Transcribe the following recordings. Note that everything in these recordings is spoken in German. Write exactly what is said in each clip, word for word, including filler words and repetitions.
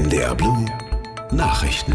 N D R Blue Nachrichten.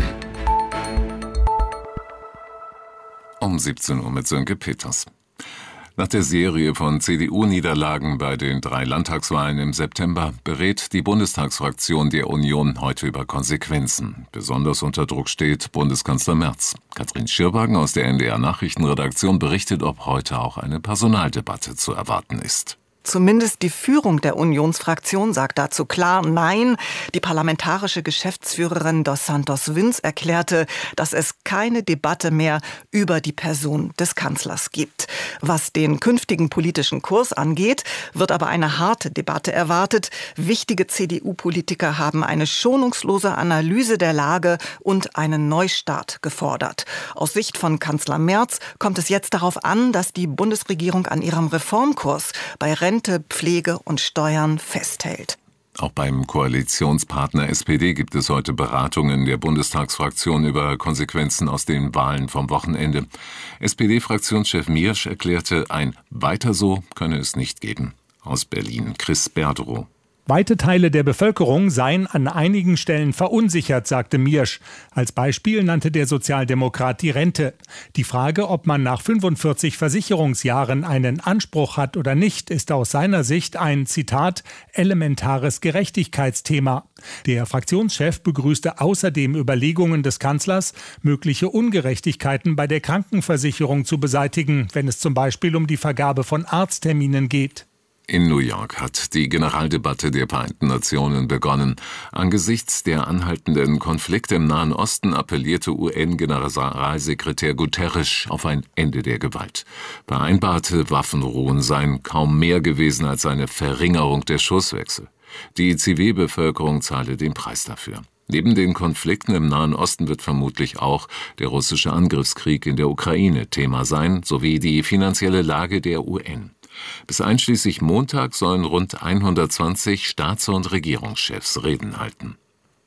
Um siebzehn Uhr mit Sönke Peters. Nach der Serie von C D U-Niederlagen bei den drei Landtagswahlen im September berät die Bundestagsfraktion der Union heute über Konsequenzen. Besonders unter Druck steht Bundeskanzler Merz. Katrin Schirwagen aus der N D R-Nachrichtenredaktion berichtet, ob heute auch eine Personaldebatte zu erwarten ist. Zumindest die Führung der Unionsfraktion sagt dazu klar Nein. Die parlamentarische Geschäftsführerin Dos Santos Wins erklärte, dass es keine Debatte mehr über die Person des Kanzlers gibt. Was den künftigen politischen Kurs angeht, wird aber eine harte Debatte erwartet. Wichtige C D U-Politiker haben eine schonungslose Analyse der Lage und einen Neustart gefordert. Aus Sicht von Kanzler Merz kommt es jetzt darauf an, dass die Bundesregierung an ihrem Reformkurs bei Rente, Pflege und Steuern festhält. Auch beim Koalitionspartner S P D gibt es heute Beratungen der Bundestagsfraktion über Konsequenzen aus den Wahlen vom Wochenende. S P D-Fraktionschef Miersch erklärte, ein Weiter so könne es nicht geben. Aus Berlin Chris Berdrow. Weite Teile der Bevölkerung seien an einigen Stellen verunsichert, sagte Miersch. Als Beispiel nannte der Sozialdemokrat die Rente. Die Frage, ob man nach fünfundvierzig Versicherungsjahren einen Anspruch hat oder nicht, ist aus seiner Sicht ein, Zitat, elementares Gerechtigkeitsthema. Der Fraktionschef begrüßte außerdem Überlegungen des Kanzlers, mögliche Ungerechtigkeiten bei der Krankenversicherung zu beseitigen, wenn es zum Beispiel um die Vergabe von Arztterminen geht. In New York hat die Generaldebatte der Vereinten Nationen begonnen. Angesichts der anhaltenden Konflikte im Nahen Osten appellierte U N-Generalsekretär Guterres auf ein Ende der Gewalt. Vereinbarte Waffenruhen seien kaum mehr gewesen als eine Verringerung der Schusswechsel. Die Zivilbevölkerung zahle den Preis dafür. Neben den Konflikten im Nahen Osten wird vermutlich auch der russische Angriffskrieg in der Ukraine Thema sein, sowie die finanzielle Lage der U N. Bis einschließlich Montag sollen rund hundertzwanzig Staats- und Regierungschefs Reden halten.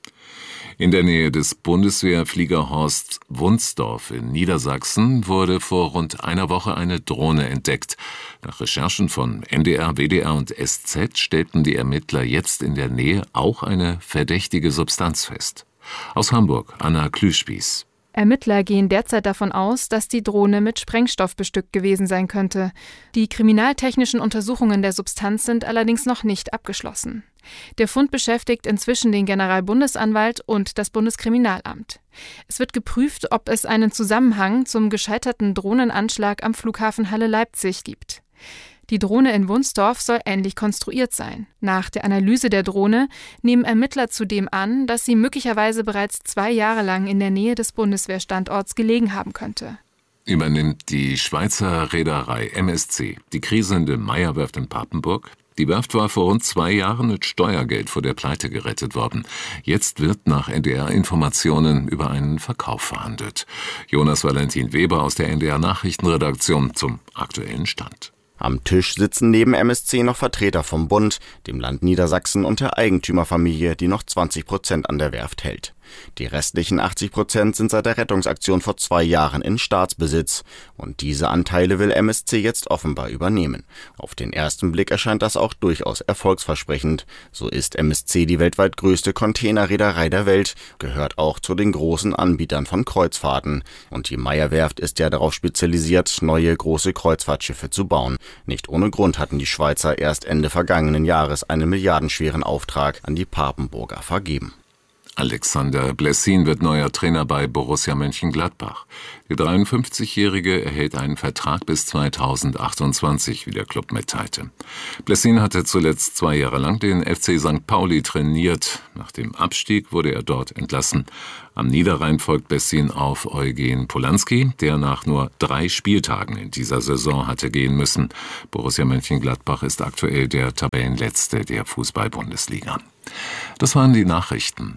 In der Nähe des Bundeswehrfliegerhorsts Wunsdorf in Niedersachsen wurde vor rund einer Woche eine Drohne entdeckt. Nach Recherchen von N D R, W D R und S Z stellten die Ermittler jetzt in der Nähe auch eine verdächtige Substanz fest. Aus Hamburg, Anna Klüspieß. Ermittler gehen derzeit davon aus, dass die Drohne mit Sprengstoff bestückt gewesen sein könnte. Die kriminaltechnischen Untersuchungen der Substanz sind allerdings noch nicht abgeschlossen. Der Fund beschäftigt inzwischen den Generalbundesanwalt und das Bundeskriminalamt. Es wird geprüft, ob es einen Zusammenhang zum gescheiterten Drohnenanschlag am Flughafen Halle-Leipzig gibt. Die Drohne in Wunsdorf soll ähnlich konstruiert sein. Nach der Analyse der Drohne nehmen Ermittler zudem an, dass sie möglicherweise bereits zwei Jahre lang in der Nähe des Bundeswehrstandorts gelegen haben könnte. Übernimmt die Schweizer Reederei M S C die kriselnde Meyer-Werft in Papenburg? Die Werft war vor rund zwei Jahren mit Steuergeld vor der Pleite gerettet worden. Jetzt wird nach N D R-Informationen über einen Verkauf verhandelt. Jonas Valentin Weber aus der N D R-Nachrichtenredaktion zum aktuellen Stand. Am Tisch sitzen neben M S C noch Vertreter vom Bund, dem Land Niedersachsen und der Eigentümerfamilie, die noch zwanzig Prozent an der Werft hält. Die restlichen achtzig Prozent sind seit der Rettungsaktion vor zwei Jahren in Staatsbesitz. Und diese Anteile will M S C jetzt offenbar übernehmen. Auf den ersten Blick erscheint das auch durchaus erfolgsversprechend. So ist M S C die weltweit größte Containerreederei der Welt, gehört auch zu den großen Anbietern von Kreuzfahrten. Und die Meyer-Werft ist ja darauf spezialisiert, neue große Kreuzfahrtschiffe zu bauen. Nicht ohne Grund hatten die Schweizer erst Ende vergangenen Jahres einen milliardenschweren Auftrag an die Papenburger vergeben. Alexander Blessin wird neuer Trainer bei Borussia Mönchengladbach. Der dreiundfünfzigjährige erhält einen Vertrag bis zweitausendachtundzwanzig, wie der Club mitteilte. Blessin hatte zuletzt zwei Jahre lang den F C Sankt Pauli trainiert. Nach dem Abstieg wurde er dort entlassen. Am Niederrhein folgt Blessin auf Eugen Polanski, der nach nur drei Spieltagen in dieser Saison hatte gehen müssen. Borussia Mönchengladbach ist aktuell der Tabellenletzte der Fußball-Bundesliga. Das waren die Nachrichten.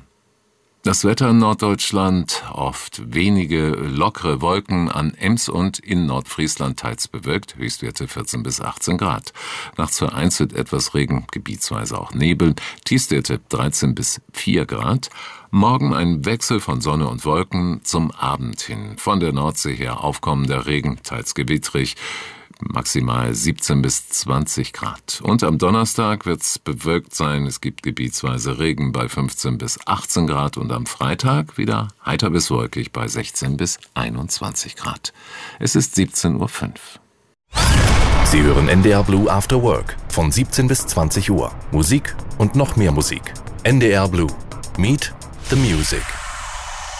Das Wetter in Norddeutschland, oft wenige lockere Wolken an Ems und in Nordfriesland teils bewölkt, Höchstwerte vierzehn bis achtzehn Grad. Nachts vereinzelt etwas Regen, gebietsweise auch Nebel, Tiefstwerte dreizehn bis vier Grad. Morgen ein Wechsel von Sonne und Wolken zum Abend hin. Von der Nordsee her aufkommender Regen, teils gewittrig. maximal siebzehn bis zwanzig Grad. Und am Donnerstag wird es bewölkt sein. Es gibt gebietsweise Regen bei fünfzehn bis achtzehn Grad. Und am Freitag wieder heiter bis wolkig bei sechzehn bis einundzwanzig Grad. Es ist siebzehn Uhr fünf. Sie hören N D R Blue After Work von siebzehn bis zwanzig Uhr. Musik und noch mehr Musik. N D R Blue. Meet the Music.